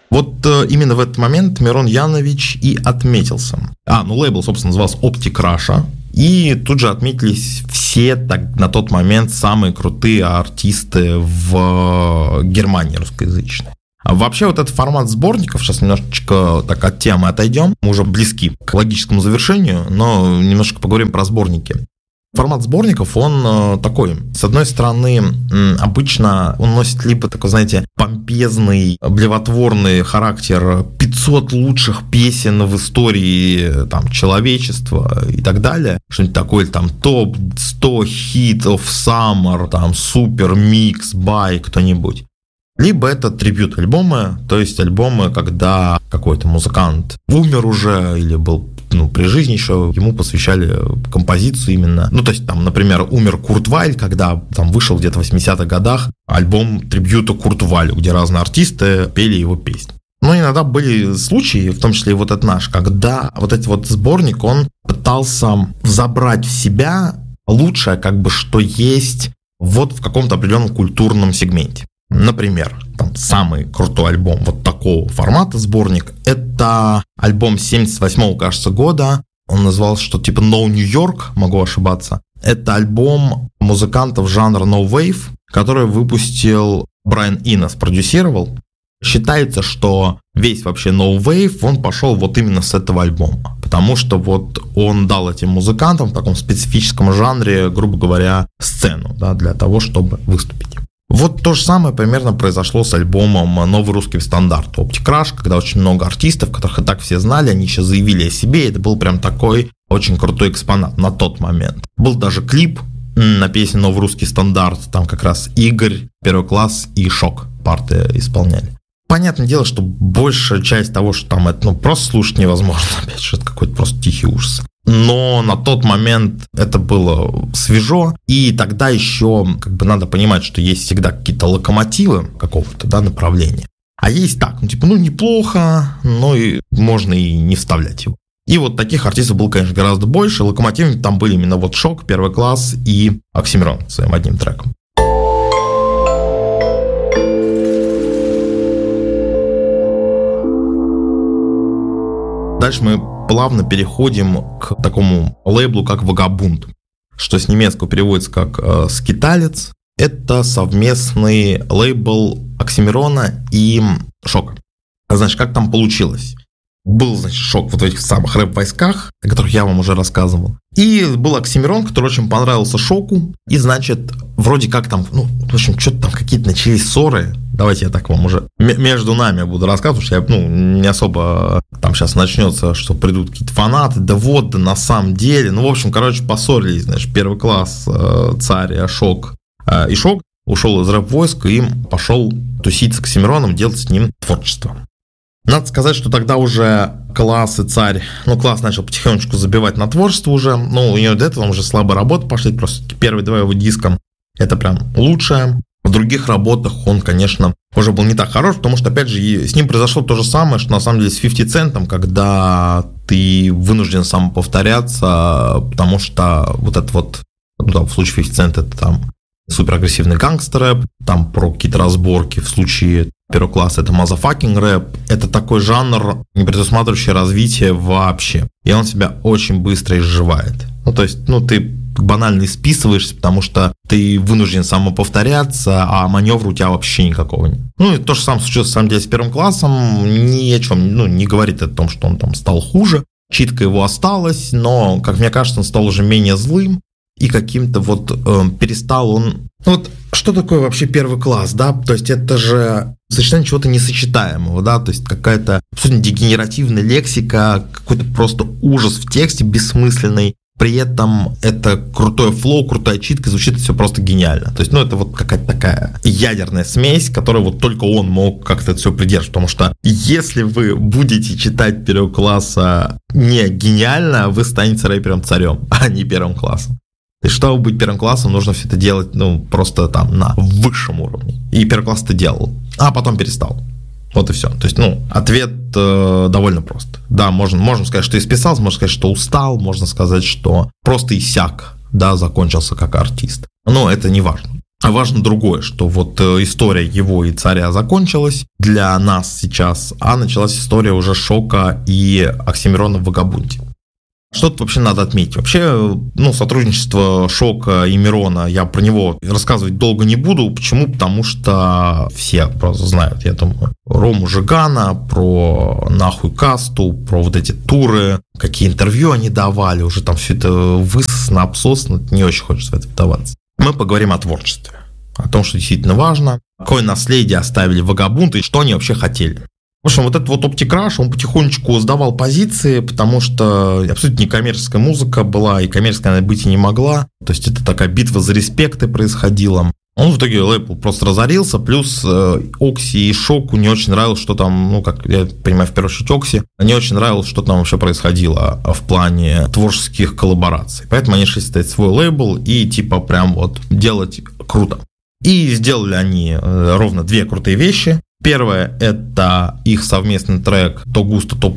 Вот именно в этот момент Мирон Янович и отметился. Лейбл, собственно, назывался Optic Russia. И тут же отметились все на тот момент самые крутые артисты в Германии русскоязычной. Вообще вот этот формат сборников, сейчас немножечко так от темы отойдем, мы уже близки к логическому завершению, но немножко поговорим про сборники. Формат сборников, он такой, с одной стороны, обычно он носит либо такой, знаете, помпезный, блевотворный характер 500 лучших песен в истории там, человечества и так далее, что-нибудь такое, там, топ-100 hit of summer, там, супер микс, бай, кто-нибудь. Либо это трибьют-альбомы, то есть альбомы, когда какой-то музыкант умер уже или был при жизни еще, ему посвящали композицию именно. То есть там, например, умер Курт Вайль, когда там вышел где-то в 80-х годах альбом трибьюта Курту Вайлю, где разные артисты пели его песни. Но иногда были случаи, в том числе и вот этот наш, когда вот этот вот сборник, он пытался забрать в себя лучшее, что есть вот в каком-то определенном культурном сегменте. Например, там самый крутой альбом вот такого формата сборник – это альбом 78-го, кажется, года. Он назывался что-то типа No New York, могу ошибаться. Это альбом музыкантов жанра No Wave, который выпустил Брайан Иннес, продюсировал. Считается, что весь вообще No Wave, он пошел вот именно с этого альбома. Потому что вот он дал этим музыкантам в таком специфическом жанре, грубо говоря, сцену, да, для того, чтобы выступить. Вот то же самое примерно произошло с альбомом «Новый русский стандарт» Optic Russia, когда очень много артистов, которых и так все знали, они еще заявили о себе, и это был прям такой очень крутой экспонат на тот момент. Был даже клип на песню «Новый русский стандарт», там как раз Игорь, Первый класс и Шок парты исполняли. Понятное дело, что большая часть того, что там это просто слушать невозможно, опять же, это какой-то просто тихий ужас. Но на тот момент это было свежо, и тогда еще надо понимать, что есть всегда какие-то локомотивы какого-то направления. А есть так, неплохо, но и можно и не вставлять его. И вот таких артистов было, конечно, гораздо больше. Локомотивами там были именно вот Шок, Первый класс и Оксимирон своим одним треком. Дальше мы плавно переходим к такому лейблу, как Vagabund, что с немецкого переводится как «скиталец». Это совместный лейбл Оксимирона и Шока. Значит, как там получилось? Был, Шок вот в этих самых рэп-войсках, о которых я вам уже рассказывал. И был Оксимирон, который очень понравился Шоку. И, вроде как там, в общем, что-то там какие-то начались ссоры. Давайте я так вам уже между нами буду рассказывать, потому что я, не особо там сейчас начнется, что придут какие-то фанаты, да на самом деле. В общем, поссорились, Первый класс, Царь, Шок. И Шок ушел из рэп-войск и пошел тусить с Оксимироном, делать с ним творчество. Надо сказать, что тогда уже Класс и Царь, Класс начал потихонечку забивать на творчество уже, у него до этого уже слабые работы пошли, просто первые два его диска, это прям лучшее. В других работах он, конечно, уже был не так хорош, потому что, опять же, с ним произошло то же самое, что на самом деле с 50 Центом, когда ты вынужден самоповторяться, потому что вот это вот, в случае 50 Цент это там суперагрессивный гангстер-рэп, там про какие-то разборки, в случае Первого класса это motherfucking рэп, это такой жанр, не предусматривающий развитие вообще, и он себя очень быстро изживает. Ты банально списываешься, потому что ты вынужден самоповторяться, а маневра у тебя вообще никакого нет. И то же самое случилось, на самом деле, с Первым классом, ни о чем, не говорит о том, что он там стал хуже, читка его осталась, но, как мне кажется, он стал уже менее злым, и каким-то перестал он... что такое вообще Первый класс, да? То есть это же сочетание чего-то несочетаемого, да? То есть какая-то абсолютно дегенеративная лексика, какой-то просто ужас в тексте бессмысленный. При этом это крутой флоу, крутая читка, звучит все просто гениально. То есть, это какая-то такая ядерная смесь, которую только он мог как-то это все придерживать. Потому что если вы будете читать Первого класса не гениально, вы станете рэпером-царем, а не Первым классом. И чтобы быть Первым классом, нужно все это делать, просто там на высшем уровне. И Первый класс это делал, а потом перестал. Вот и все. То есть, ответ довольно прост. Да, можно сказать, что исписался, можно сказать, что устал, можно сказать, что просто иссяк, да, закончился как артист. Но это не важно. А важно другое, что вот история его и царя закончилась для нас сейчас, а началась история уже Шока и Оксимирона в Вагабунде. Что-то вообще надо отметить. Вообще, сотрудничество Шока и Мирона, я про него рассказывать долго не буду. Почему? Потому что все просто знают, я думаю, Рому Жигана, про нахуй касту, про вот эти туры, какие интервью они давали, уже там все это высосано, обсосано, не очень хочется в это вдаваться. Мы поговорим о творчестве, о том, что действительно важно, какое наследие оставили Вагабунды и что они вообще хотели. В общем, вот этот вот Optic Rush, он потихонечку сдавал позиции, потому что абсолютно некоммерческая музыка была, и коммерческая она быть и не могла. То есть это такая битва за респекты происходила. Он в итоге лейбл просто разорился, плюс Окси и Шоку не очень нравилось, что там, как я понимаю, в первую очередь Окси, не очень нравилось, что там вообще происходило в плане творческих коллабораций. Поэтому они решили создать свой лейбл и типа прям вот делать круто. И сделали они ровно две крутые вещи. Первое – это их совместный трек «То густо, то